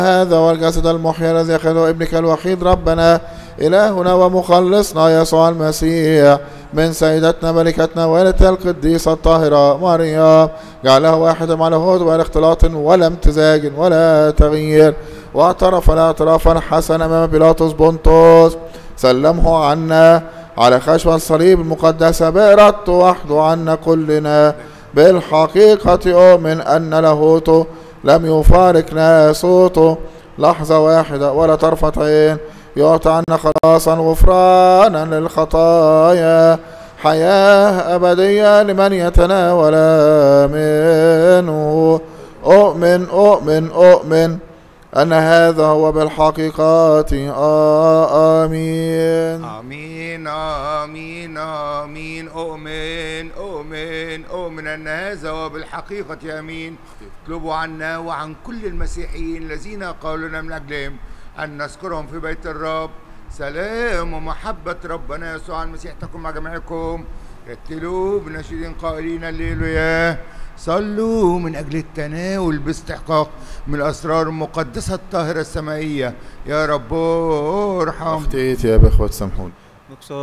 هذا والجسد المحيي الذي أخذه ابنك الوحيد ربنا إلهنا ومخلصنا يسوع المسيح من سيدتنا ملكتنا والدتنا القديسة الطاهرة مريم، جعله واحدا مع لاهوت ولا اختلاط ولا امتزاج ولا تغيير، واعترف الاعترافا حسنا أمام بيلاطس بنطس، سلمه عنا على خشب الصليب المقدسة بإرادته وحده عنا كلنا. بالحقيقة أؤمن أن لاهوته لم يفارق ناسوته لحظة واحدة ولا طرفة عين، يعطي عنا خلاصا غفرانا للخطايا، حياة أبدية لمن يتناول منه. أؤمن أن هذا هو بالحقيقة. آمين آمين آمين آمين. أؤمن أن هذا هو بالحقيقة. آمين. اطلبوا عنا وعن كل المسيحيين الذين قالوا لنا من أجلهم أن نذكرهم في بيت الرب. سلام ومحبة ربنا يسوع المسيح تكن مع جميعكم. رتلوا بنشيد قائلين الليلويا. صلوا من أجل التناول باستحقاق من الأسرار المقدسة الطاهرة السمائية. يا رب ارحم. أختي يا بإخوة سامحوني.